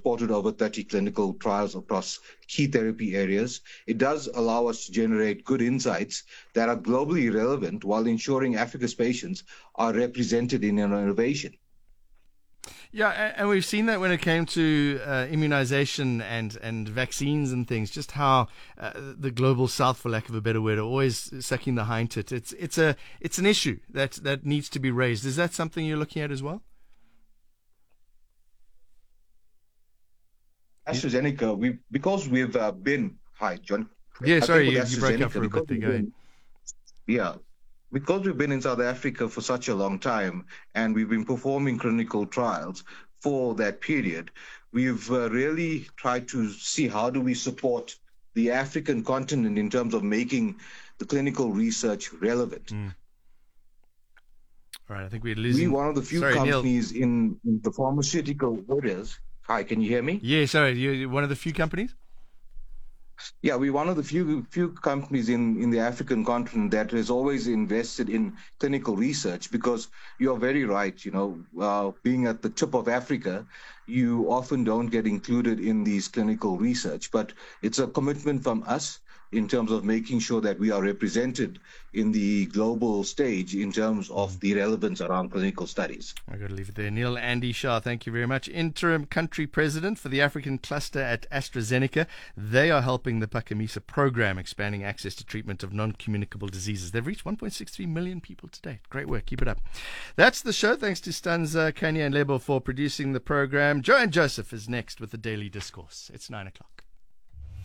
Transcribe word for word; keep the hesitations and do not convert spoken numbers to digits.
supported over thirty clinical trials across key therapy areas. It does allow us to generate good insights that are globally relevant while ensuring Africa's patients are represented in innovation. Yeah, and we've seen that when it came to uh, immunization and, and vaccines and things, just how uh, the global south, for lack of a better word, are always sucking the hind tit. It's it's a it's an issue that, that needs to be raised. Is that something you're looking at as well? AstraZeneca, we because we've uh, been hi John. Yeah, sorry, you, you broke up for a bit there. Go ahead. Yeah. Because we've been in South Africa for such a long time and we've been performing clinical trials for that period, we've uh, really tried to see how do we support the African continent in terms of making the clinical research relevant. Mm. All right, I think we're losing... We're one of the few sorry, companies in, in the pharmaceutical areas. Hi, can you hear me? Yeah, sorry, you're one of the few companies? Yeah, we're one of the few few companies in, in the African continent that has always invested in clinical research, because you're very right. You know, uh, being at the tip of Africa, you often don't get included in these clinical research. But it's a commitment from us in terms of making sure that we are represented in the global stage in terms of the relevance around clinical studies. I've got to leave it there. Neil Andy Shah, thank you very much. Interim country president for the African cluster at AstraZeneca. They are helping the Phakamisa program, expanding access to treatment of non-communicable diseases. They've reached one point six three million people today. Great work. Keep it up. That's the show. Thanks to Stanza, Kanya and Lebo for producing the program. Joanne Joseph is next with the Daily Discourse. It's nine o'clock.